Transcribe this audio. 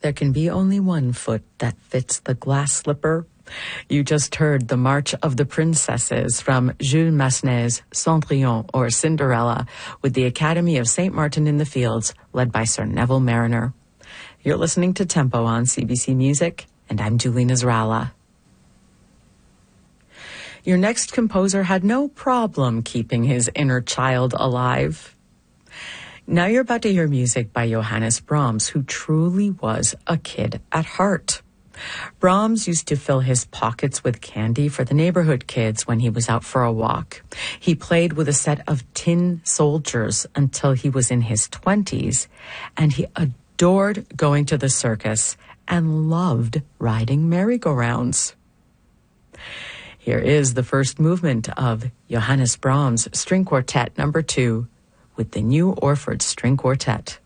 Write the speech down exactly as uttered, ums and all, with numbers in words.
there can be only one foot that fits the glass slipper. You just heard the March of the Princesses from Jules Massenet's Cendrillon, or Cinderella, with the Academy of Saint Martin in the Fields, led by Sir Neville Mariner. You're listening to Tempo on C B C Music, and I'm Julie Nasrallah. Your next composer had no problem keeping his inner child alive. Now you're about to hear music by Johannes Brahms, who truly was a kid at heart. Brahms used to fill his pockets with candy for the neighborhood kids when he was out for a walk. He played with a set of tin soldiers until he was in his twenties, and he adored going to the circus and loved riding merry-go-rounds. Here is the first movement of Johannes Brahms' String Quartet number two with the New Orford String Quartet.